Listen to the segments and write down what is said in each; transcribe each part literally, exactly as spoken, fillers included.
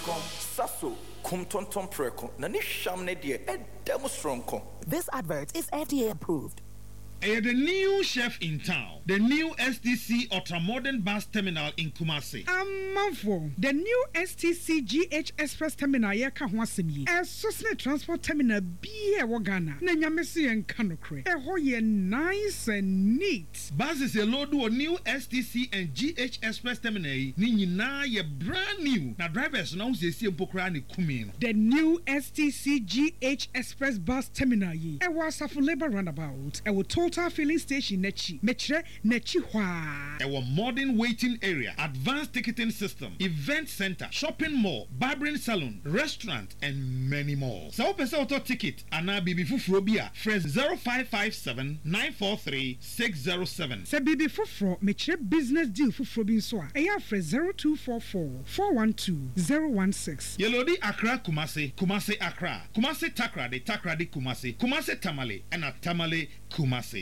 Precon, Sasso, Kum Tonton Precon, Nani Shamne dear, and Demostronco. This advert is F D A approved. Uh, the new chef in town, the new S T C Ultra-Modern Bus Terminal in Kumasi. Amafo, the new S T C G H Express Terminal here Kahwasimi. A Sosne Transport Terminal be a Wagana. Nanyamesi and Kanokre. A hoye nice and neat. Bus is a load to a new S T C and G H Express Terminal. Nini na ye brand new. Na drivers now say see Mpokrani Kumin. The new S T C G H Express Bus Terminal ye. A wasafu labor runabout. A would Total filling station nechi metre nechi hwa. Our modern waiting area, advanced ticketing system, event center, shopping mall, barbering salon, restaurant, and many more. So pesa auto ticket ana bibi fufuro bia fresh zero five five seven nine four three six zero seven. Se bibi fufuro metre business deal fufuro bin so a eya fresh zero two four four four one two zero one six. Yelodi Accra Kumasi, Kumasi Accra, Kumasi Takra de Takra de Kumasi, Kumasi Tamale, and a Tamale Kumasi.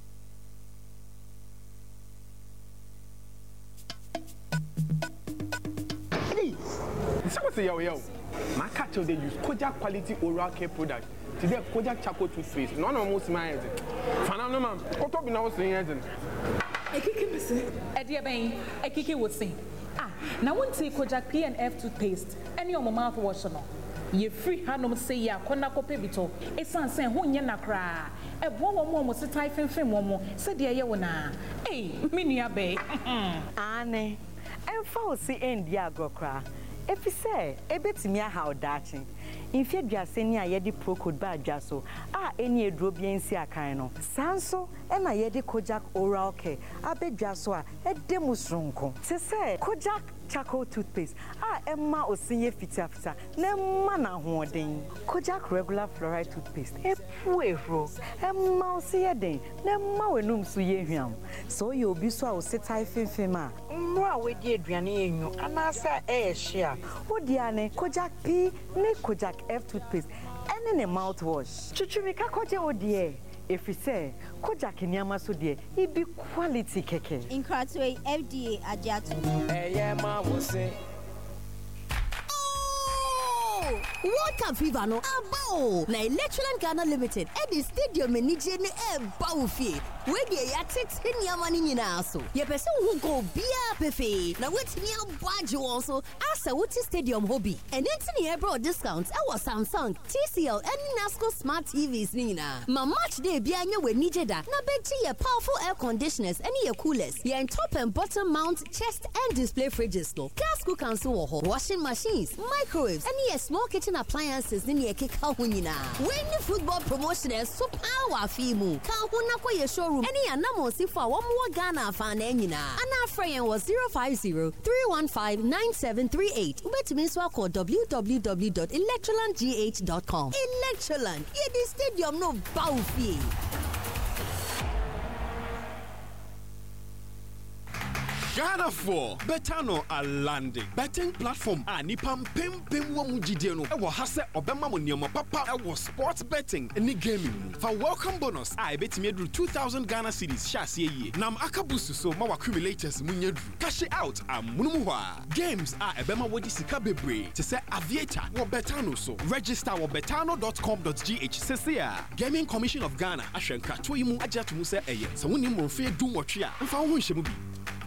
Say yo yo, my cat they use Kojak quality oral care product. Today Kojak charcoal toothpaste. No no most my head. Fana man, what up now saying head? I kiki me say. Edia ben, I kiki would say. Ah, now one take Kojak P and F toothpaste. Any your mouth wash no. Ye free hanum say ya kona kope bito. Esan sen ho nya nakra. E bo wo mo mo se tai fenfen mo mo. Se de ye wona. Eh, me nua be. Ane. Emfa o si endi agrokra. If you say, a bit me a how daching. If you just any a yedi pro code bad jaso, ah, any drobian see a kind Sanso, and a yedi Kojak oral care, a bit jaswa, a demusronko. Se say, Kojak charcoal toothpaste, ah, Emma or senior fita fita, no manna hoarding. Kojak regular fluoride toothpaste, a puero, a mouse a day, no mawenum suyehiam. So you'll be so sit I fema. Mwa we dear Driani, and I say, eh, share. Oh, Diane, Kojak P, ne Kojak F toothpaste, and in a mouthwash. Chuchumika Koja, oh dear. If you say, Kojak in Yamaso dear, it be quality keke. In Cratway, F D A Ajatu. Eh, yeah, ma will say. World Cup fever no abo na Electroland Ghana Limited e di stadium enije ne e bawfie we dey ya tete niama ni nyina so ye pese hu go bia pefe na wetimi abage won so asa wuti stadium hobby and entini e bro discounts e was Samsung, T C L and Nasco smart T Vs ni nyina ma match day bia nya we nije da na beji ye powerful air conditioners and ye coolers ye en top and bottom mount chest and display fridges no gas cookers wo ho washing machines microwaves and ye small kitchen appliances ni ekeka hunyina when football promotion is so power fimu ka huna kwa ye showroom any anamo sifo a wo Ghana fan nyina ana friend was zero five zero three one five nine seven three eight ubetimi so call w w w dot electroland g h dot com. Electroland ye the stadium no bawfie. Ghana for Betano are landing. Betting platform a nipam pem pem wa mujidie no. E wo ha se obema mo niam papa e wo sports betting ni gaming. For welcome bonus I betimi adru two thousand Ghana cedis sha se ye. Nam akabusu so ma accumulators munyadru. Cash out amunum hwa. Games a ebema wodi sika bebre. Te se aviator wo Betano so. Register wo betano dot com dot g h sesia. Gaming Commission of Ghana ahwenka to yimu agatu mu se eye. Se woni mo fe du motwe a mfa ho nhye mu bi.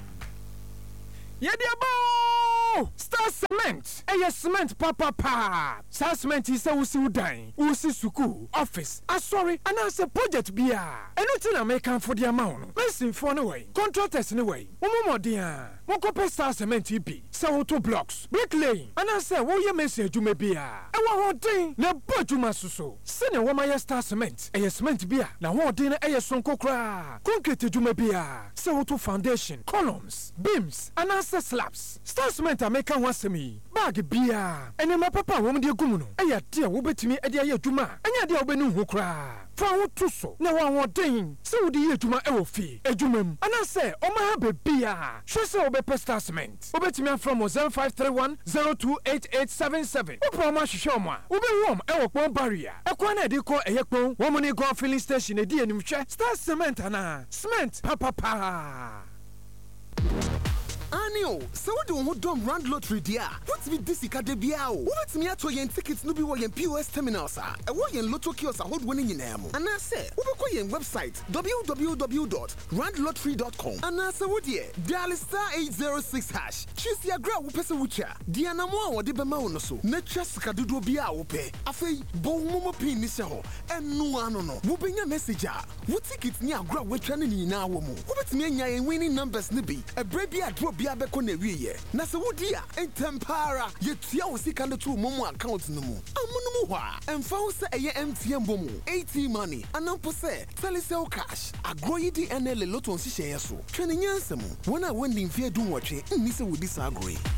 Yediabo Star Cement. Eye cement papa pa. Star Cement is a usi udan, usi suku, office. Ah sorry, announce a project bia. Anything I make for the amount. Listen for no way. Contractors anyway. Momo dia. Moko Star Cement ibi. Sa auto blocks. Bricklaying. Announce wo ye message you may bia. E wo hodin na bojuma suso. Sene wo ma Star Cement. Eye cement bia. Na hodin na eye sonko kra. Concrete juma bia. Sa auto foundation, columns, beams, announce slabs. Star Cement America wasemi. Bag bia. Ene ma papa wo mde gumu no. Eya dia wo betimi e dia ye adwuma. Enya dia wo benu hu kra. Fa wo to so. Na wa hodin. Se wo di ye adwuma e wo fi. Adwumam. Anase o ma ha be bia. Hwe se wo be Star Cement. Wo betimi from zero five three one zero two eight eight seven seven. Wo pro ma hwehwe o ma. Wo be wom e wo pon barrier. E kwa na di ko eye pon. Wo mo ni go filling station e di enim hwe. Star Cement ana. Cement papa pa. Anio, so what do you want Rand Lottery dia? What's with this Ikadebiao? What's me at yen tickets no be yen P O S terminals are? A yen lotto kiosks are hold winning in them. And I say, what yen website w w w dot rand lottery dot com. And I say, what ye? Dial star eight zero six hash. Choose your grab wupesa wucha. Diana mo wa deba no so. Nature skadudo bia wupe. Afe bo momo pin ni se ho. En no ano no. Wubenya messenger. Wo tickets ni agura wetwa ni na wo mu. Wobetimi anya yen winning numbers ni bi. E bre bia draw bia be ko na wie ye. Na se wodi a entempara ye tua wo sika no to momo account no mu. Amono mu hwa. Emfa wo se eye M T N bomu. eighty money. Anampo se telecell cash. Agro yi di N L lotto on sihye yeso. Twene nyansem. Wona wonni mfie dum wotwe. Nni se wodi sa agro yi.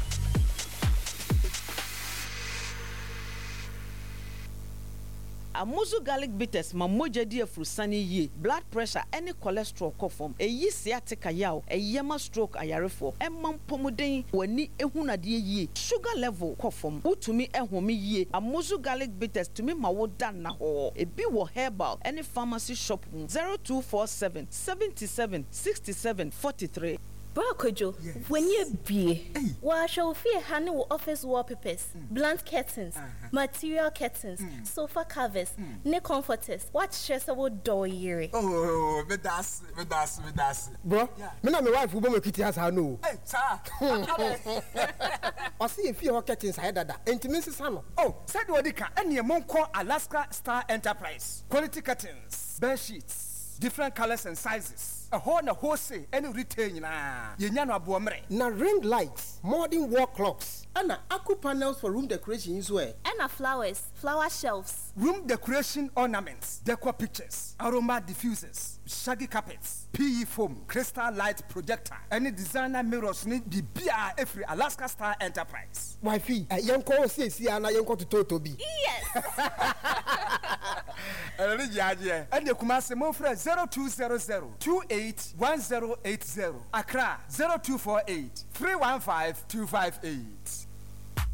Amuzu garlic bitters ma moja di afrusani ye blood pressure any cholesterol kofom eyi sciatica yaw eyema stroke ayarefo emam pomuden wani ehunade ye sugar level kofom utumi ehome ye Amuzu garlic bitters tumi ma wo dan na ho ebi wo herbal any pharmacy shop zero two four seven seven seven six seven four three. Brokojo, yes. When you be, wa shall fear honey will office wallpapers, mm. blunt curtains, uh-huh. material curtains, mm. sofa covers, mm. neck comforters. What stress about door year? Oh, me das, me das, me das. Bro, yeah. Me na my wife who be kitty has her no. Hey, sir. I see if you curtains I that. Intimacy sano. Oh, said Wadika, and your mom call Alaska Star Enterprise. Quality curtains, bed sheets, different colors and sizes. A whole na wholesale any retail na yenyano abuomre na ring lights, modern wall clocks, and aqua panels for room decoration as well. And flowers, flower shelves, room decoration ornaments, decor pictures, aroma diffusers, shaggy carpets, P E foam, crystal light projector, any designer mirrors need the B R every Alaska Star Enterprise. Wifey, a young call says here and I young to Totobi. Yes. And the Kumasi Mofre zero two zero zero two eight one zero eight zero. Accra zero two four eight three one five two five eight.